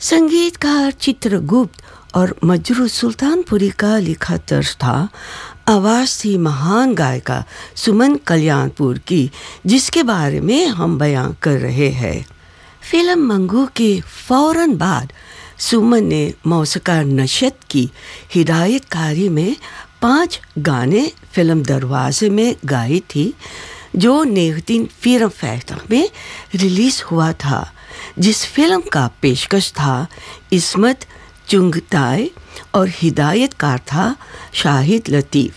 संगीतकार चित्रगुप्त और मजरू सुल्तानपुरी का लिखा तर्ज था। आवाज़ थी महान गायिका सुमन कल्याणपुर की, जिसके बारे में हम बयां कर रहे हैं। फिल्म मंगू के फौरन बाद सुमन ने मौसीकार नशत की हिदायतकारी में 5 गाने फिल्म दरवाजे में गाई थी, जो 19 फिल्म फेस्टिवल में रिलीज हुआ था, जिस फिल्म का पेशकश था इस्मत चुंगताई और हिदायतकार था शाहिद लतीफ़।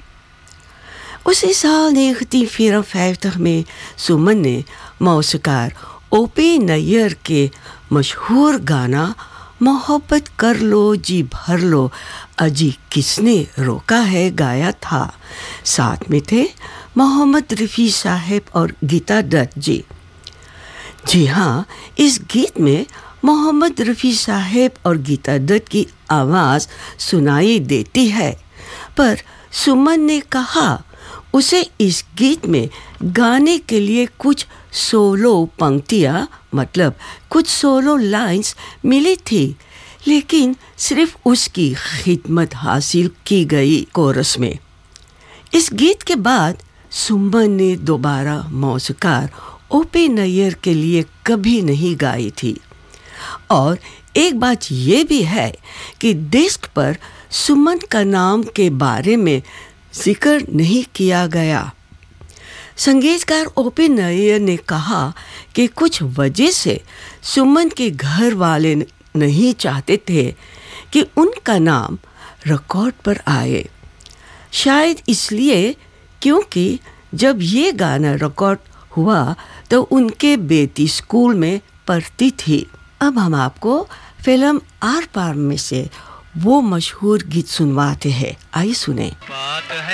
उसी साल 19 फिल्म फेस्टिवल में सुमन ने मौसीकार ओपी नैयर के मशहूर गाना मोहब्बत कर लो जी भर लो अजी किसने रोका है गाया था। साथ में थे मोहम्मद रफ़ी साहब और गीता दत्त जी। जी हाँ, इस गीत में मोहम्मद रफ़ी साहब और गीता दत्त की आवाज़ सुनाई देती है, पर सुमन ने कहा उसे इस गीत में गाने के लिए कुछ सोलो पंक्तियाँ मतलब कुछ सोलो लाइंस मिली थी, लेकिन सिर्फ उसकी खिदमत हासिल की गई कोरस में। इस गीत के बाद सुमन ने दोबारा मौसीकार ओपी नैयर के लिए कभी नहीं गाई थी। और एक बात ये भी है कि डिस्क पर सुमन का नाम के बारे में जिक्र नहीं किया गया। संगीतकार ओपी नैयर ने कहा कि कुछ वजह से सुमन के घर वाले नहीं चाहते थे कि उनका नाम रिकॉर्ड पर आए, शायद इसलिए क्योंकि जब ये गाना रिकॉर्ड हुआ तो उनके बेटी स्कूल में पढ़ती थी। अब हम आपको फिल्म आर पार में से वो मशहूर गीत सुनवाते हैं, आइए सुने।